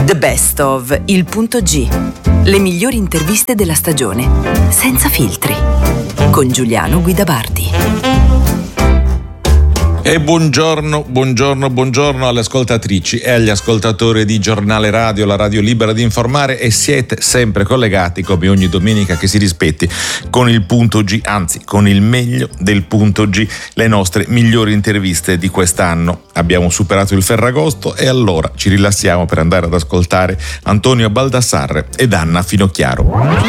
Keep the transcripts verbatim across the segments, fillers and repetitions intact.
The Best of Il Punto G. Le migliori interviste della stagione, senza filtri. Con Giuliano Guidabardi. E buongiorno, buongiorno, buongiorno alle ascoltatrici e agli ascoltatori di Giornale Radio, la radio libera di informare, e siete sempre collegati, come ogni domenica che si rispetti, con il Punto G, anzi con il meglio del Punto G, le nostre migliori interviste di quest'anno. Abbiamo superato il Ferragosto e allora ci rilassiamo per andare ad ascoltare Antonio Baldassarre ed Anna Finocchiaro.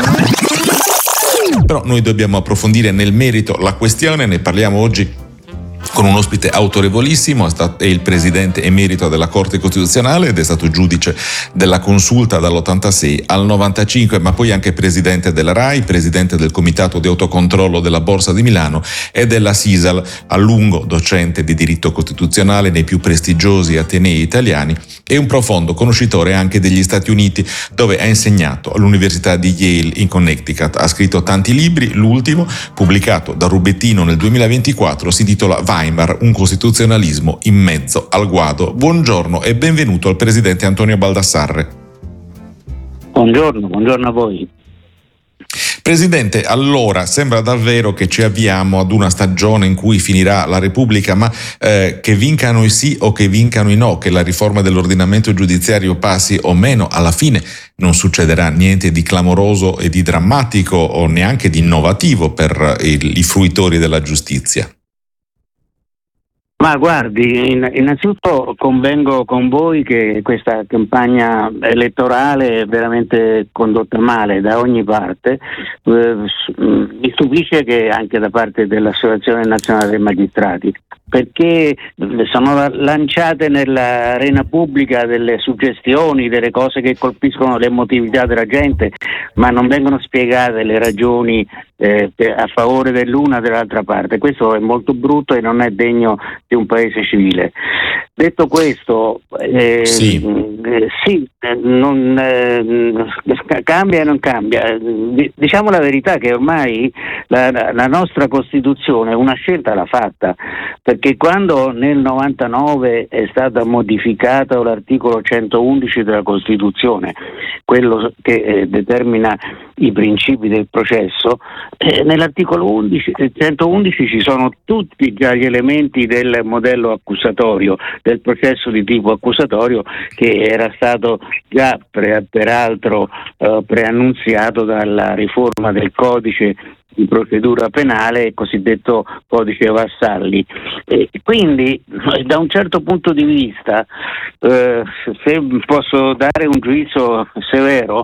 Però noi dobbiamo approfondire nel merito la questione, ne parliamo oggi con un ospite autorevolissimo. È il presidente emerito della Corte Costituzionale ed è stato giudice della Consulta dall'ottantasei al novantacinque, ma poi anche presidente della RAI, presidente del Comitato di Autocontrollo della Borsa di Milano e della SISAL, a lungo docente di diritto costituzionale nei più prestigiosi atenei italiani e un profondo conoscitore anche degli Stati Uniti, dove ha insegnato all'Università di Yale in Connecticut. Ha scritto tanti libri, l'ultimo, pubblicato da Rubettino nel duemilaventiquattro, si intitola Weimar, un costituzionalismo in mezzo al guado. Buongiorno e benvenuto al presidente Antonio Baldassarre. Buongiorno, buongiorno a voi. Presidente, allora sembra davvero che ci avviamo ad una stagione in cui finirà la Repubblica, ma eh, che vincano i sì o che vincano i no, che la riforma dell'ordinamento giudiziario passi o meno, alla fine non succederà niente di clamoroso e di drammatico o neanche di innovativo per il, i fruitori della giustizia. Ma guardi, innanzitutto convengo con voi che questa campagna elettorale è veramente condotta male da ogni parte. Eh, mi stupisce che anche da parte dell'Associazione Nazionale dei Magistrati, perché sono lanciate nell'arena pubblica delle suggestioni, delle cose che colpiscono l'emotività della gente, ma non vengono spiegate le ragioni eh, a favore dell'una o dell'altra parte. Questo è molto brutto e non è degno di un paese civile. Detto questo, eh, sì, eh, sì non, eh, cambia e non cambia. Diciamo la verità che ormai la, la nostra Costituzione una scelta l'ha fatta, perché quando nel novantanove è stata modificata l'articolo centoundici della Costituzione, quello che eh, determina i principi del processo, eh, nell'articolo undici, centoundici ci sono tutti già gli elementi del modello accusatorio, del processo di tipo accusatorio, che era stato già pre, peraltro eh, preannunziato dalla riforma del codice di procedura penale, il cosiddetto codice Vassalli. E quindi da un certo punto di vista, eh, se posso dare un giudizio severo,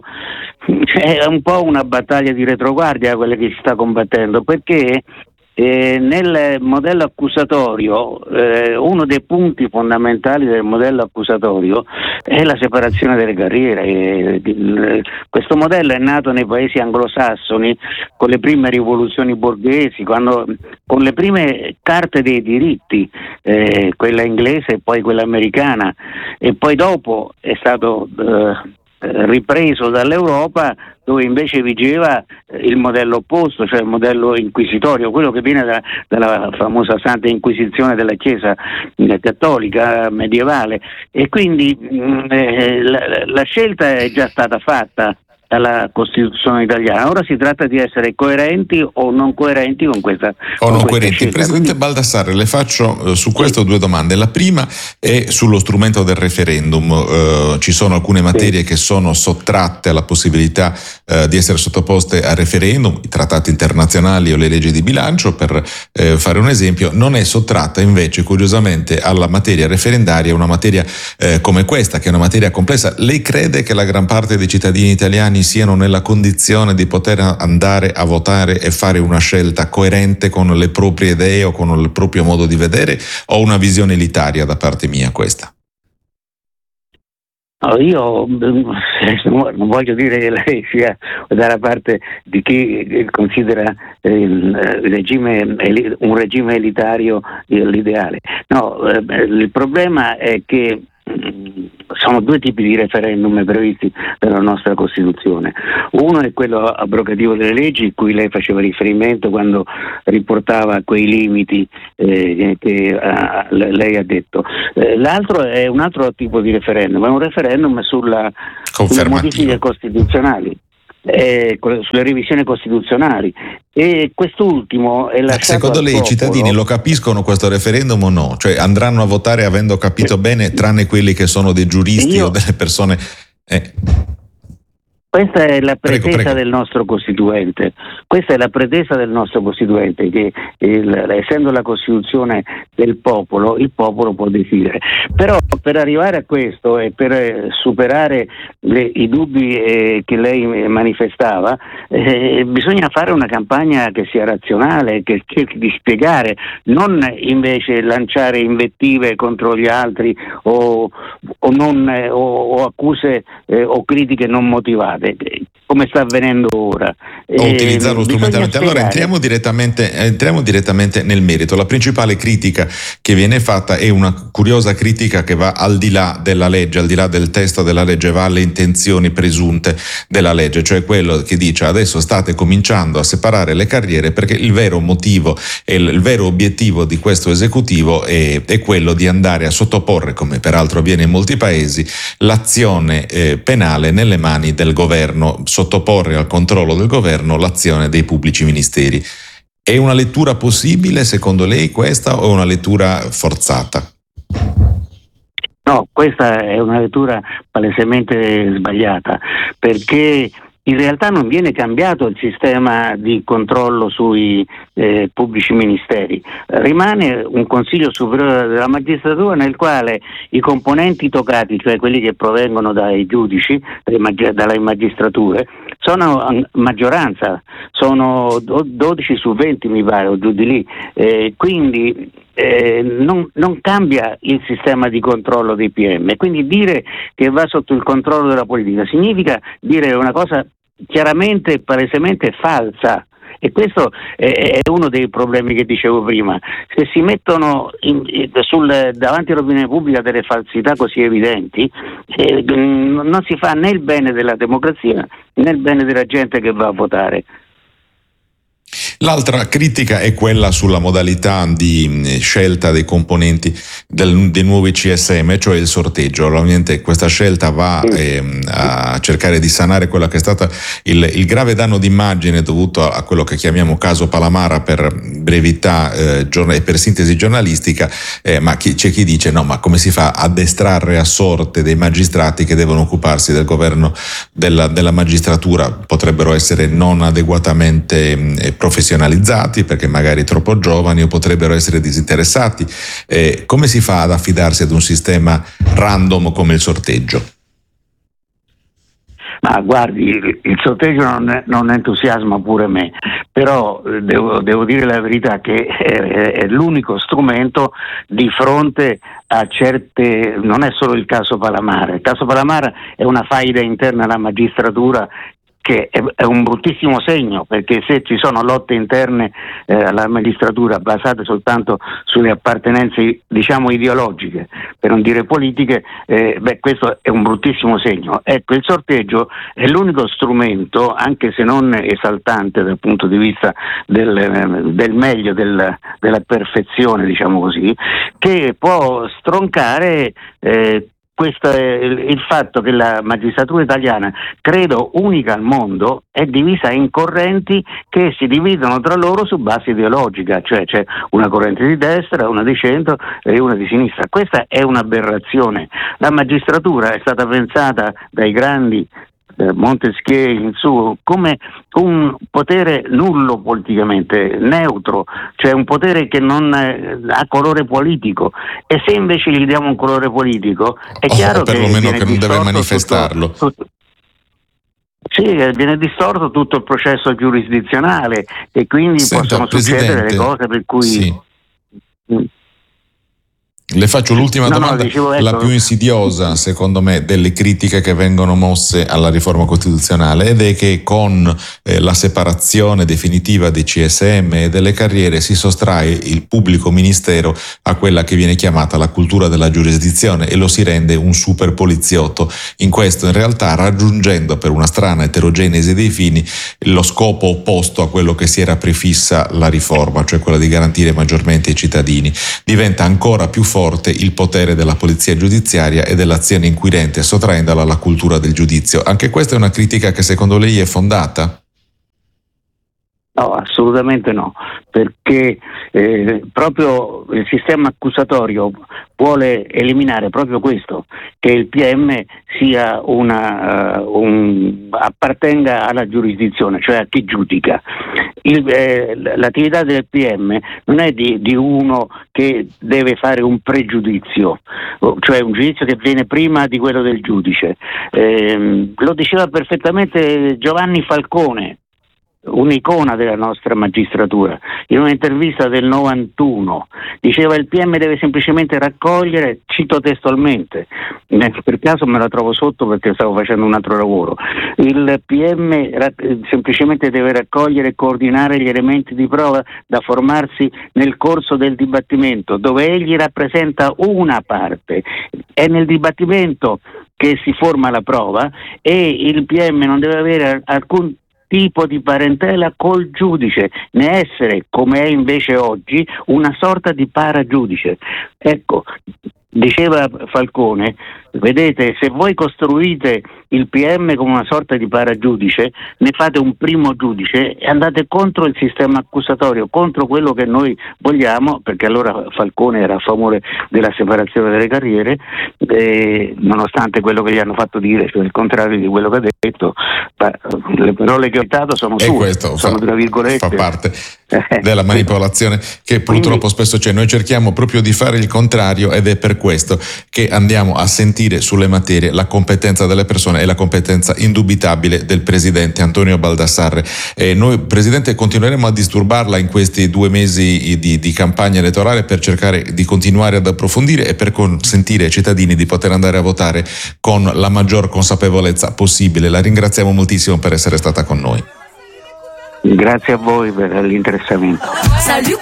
è un po' una battaglia di retroguardia quella che si sta combattendo, perché Eh, nel modello accusatorio eh, uno dei punti fondamentali del modello accusatorio è la separazione delle carriere. Eh, eh, questo modello è nato nei paesi anglosassoni con le prime rivoluzioni borghesi, quando, con le prime carte dei diritti, eh, quella inglese e poi quella americana, e poi dopo è stato eh, ripreso dall'Europa, dove invece vigeva il modello opposto, cioè il modello inquisitorio, quello che viene da, dalla famosa Santa Inquisizione della Chiesa cattolica medievale. E quindi mh, eh, la, la scelta è già stata fatta dalla Costituzione italiana. Ora si tratta di essere coerenti o non coerenti con questa o con non questa coerenti. scelta. Presidente Quindi, Baldassarre, le faccio eh, su questo sì. due domande. La prima è sullo strumento del referendum. Eh, ci sono alcune materie sì. che sono sottratte alla possibilità eh, di essere sottoposte a referendum, i trattati internazionali o le leggi di bilancio, per eh, fare un esempio. Non è sottratta invece curiosamente alla materia referendaria una materia eh, come questa, che è una materia complessa. Lei crede che la gran parte dei cittadini italiani siano nella condizione di poter andare a votare e fare una scelta coerente con le proprie idee o con il proprio modo di vedere, o una visione elitaria da parte mia questa? No, io non voglio dire che lei sia dalla parte di chi considera il regime, un regime elitario l'ideale. No, il problema è che sono due tipi di referendum previsti dalla nostra Costituzione. Uno è quello abrogativo delle leggi, cui lei faceva riferimento quando riportava quei limiti eh, che ah, lei ha detto. Eh, l'altro è un altro tipo di referendum, è un referendum sulla, sulle modifiche costituzionali. Eh, sulle revisioni costituzionali, e quest'ultimo è lasciato secondo lei popolo. I cittadini lo capiscono questo referendum o no? Cioè andranno a votare avendo capito eh. bene, tranne quelli che sono dei giuristi Io... o delle persone eh. Questa è la pretesa prego, prego. del nostro Costituente, questa è la pretesa del nostro Costituente, che il, essendo la Costituzione del popolo, il popolo può decidere. Però per arrivare a questo e per superare le, i dubbi eh, che lei manifestava, eh, bisogna fare una campagna che sia razionale, che cerchi di spiegare, non invece lanciare invettive contro gli altri o, o, non, eh, o, o accuse eh, o critiche non motivate, come sta avvenendo ora. O utilizzarlo strumentalmente. Allora entriamo direttamente, entriamo direttamente nel merito. La principale critica che viene fatta è una curiosa critica che va al di là della legge, al di là del testo della legge, va alle intenzioni presunte della legge, cioè quello che dice adesso state cominciando a separare le carriere perché il vero motivo e il, il vero obiettivo di questo esecutivo è, è quello di andare a sottoporre, come peraltro avviene in molti paesi, l'azione eh, penale nelle mani del governo. Sottoporre al controllo del governo l'azione dei pubblici ministeri. È una lettura possibile secondo lei questa o è una lettura forzata? No, questa è una lettura palesemente sbagliata, perché in realtà non viene cambiato il sistema di controllo sui eh, pubblici ministeri, rimane un Consiglio Superiore della Magistratura nel quale i componenti toccati, cioè quelli che provengono dai giudici, dalle magistrature, sono maggioranza, sono dodici su venti mi pare, o giù di lì, eh, quindi eh, non, non cambia il sistema di controllo dei P M, quindi dire che va sotto il controllo della politica significa dire una cosa chiaramente e palesemente falsa. E questo è uno dei problemi che dicevo prima. Se si mettono in, sul, davanti all'opinione pubblica delle falsità così evidenti, eh, non si fa né il bene della democrazia né il bene della gente che va a votare. L'altra critica è quella sulla modalità di scelta dei componenti del, dei nuovi C S M, cioè il sorteggio. Ovviamente questa scelta va eh, a cercare di sanare quello che è stato il, il grave danno d'immagine dovuto a, a quello che chiamiamo caso Palamara per brevità eh, giorn- e per sintesi giornalistica, eh, ma chi, c'è chi dice no, ma come si fa a destrarre a sorte dei magistrati che devono occuparsi del governo della, della magistratura? Potrebbero essere non adeguatamente eh, professionalizzati perché magari troppo giovani o potrebbero essere disinteressati. Eh, come si fa ad affidarsi ad un sistema random come il sorteggio? Ma guardi, il, il sorteggio non, non entusiasma pure me, però devo, devo dire la verità che è, è l'unico strumento di fronte a certe, non è solo il caso Palamara, il caso Palamara è una faida interna alla magistratura che è un bruttissimo segno, perché se ci sono lotte interne eh, alla magistratura basate soltanto sulle appartenenze, diciamo, ideologiche, per non dire politiche, eh, beh, questo è un bruttissimo segno. Ecco, il sorteggio è l'unico strumento, anche se non esaltante dal punto di vista del, del meglio, del, della perfezione, diciamo così, che può stroncare eh, questo è il fatto che la magistratura italiana, credo unica al mondo, è divisa in correnti che si dividono tra loro su base ideologica, cioè c'è una corrente di destra, una di centro e una di sinistra. Questa è un'aberrazione. La magistratura è stata pensata dai grandi Montesquieu in su come un potere nullo politicamente, neutro, cioè un potere che non eh, ha colore politico, e se invece gli diamo un colore politico è oh, chiaro perlomeno che, che non deve manifestarlo. Tutto, tutto, sì, viene distorto tutto il processo giurisdizionale e quindi Senta, possono succedere delle cose per cui sì. Le faccio l'ultima no, domanda, no, dicevo, ecco, la più insidiosa secondo me delle critiche che vengono mosse alla riforma costituzionale, ed è che con eh, la separazione definitiva dei C S M e delle carriere si sottrae il pubblico ministero a quella che viene chiamata la cultura della giurisdizione e lo si rende un super poliziotto. In questo in realtà raggiungendo per una strana eterogenesi dei fini lo scopo opposto a quello che si era prefissa la riforma, cioè quello di garantire maggiormente i cittadini. Diventa ancora più forte il potere della polizia giudiziaria e dell'azione inquirente, sottraendola alla cultura del giudizio. Anche questa è una critica che secondo lei è fondata? No, assolutamente no, perché eh, proprio il sistema accusatorio vuole eliminare proprio questo, che il P M sia una, uh, un, appartenga alla giurisdizione, cioè a chi giudica. Il, eh, l'attività del P M non è di, di uno che deve fare un pregiudizio, cioè un giudizio che viene prima di quello del giudice. Eh, lo diceva perfettamente Giovanni Falcone, un'icona della nostra magistratura, in un'intervista del novantuno diceva: il P M deve semplicemente raccogliere, cito testualmente, per caso me la trovo sotto perché stavo facendo un altro lavoro, il P M ra- semplicemente deve raccogliere e coordinare gli elementi di prova da formarsi nel corso del dibattimento, dove egli rappresenta una parte. È nel dibattimento che si forma la prova e il P M non deve avere alcun tipo di parentela col giudice, né essere, come è invece oggi, una sorta di paragiudice. Ecco, diceva Falcone, vedete, se voi costruite il P M come una sorta di paragiudice, ne fate un primo giudice e andate contro il sistema accusatorio, contro quello che noi vogliamo, perché allora Falcone era a favore della separazione delle carriere, eh, nonostante quello che gli hanno fatto dire, cioè il contrario di quello che ha detto. Le parole che ho citato sono e sue, questo sono fa, tra virgolette. fa parte della manipolazione che purtroppo Quindi, spesso c'è. Noi cerchiamo proprio di fare il contrario ed è per questo che andiamo a sentire sulle materie la competenza delle persone e la competenza indubitabile del presidente Antonio Baldassarre. E noi, presidente, continueremo a disturbarla in questi due mesi di, di campagna elettorale per cercare di continuare ad approfondire e per consentire ai cittadini di poter andare a votare con la maggior consapevolezza possibile. La ringraziamo moltissimo per essere stata con noi. grazie a voi per l'interessamento. Salut